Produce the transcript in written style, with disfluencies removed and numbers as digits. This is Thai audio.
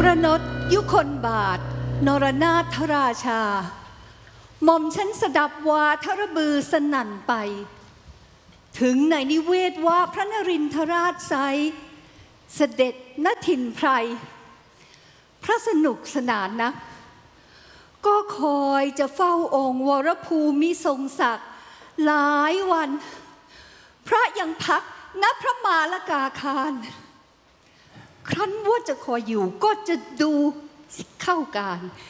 ประนตยุคนบาทนรนาถราชาหม่อมฉันสดับวาทระบือสนั่นไปถึงในนิเวศว่าพระนรินทราชไซเสด็จณถิ่นไพรพระสนุกสนานนักก็คอยจะเฝ้าองค์วรภูมิทรงศักดิ์หลายวันพระยังพักณพระมาลกาคารครั้นว่าจะคอยอยู่ก็จะดูเข้าการ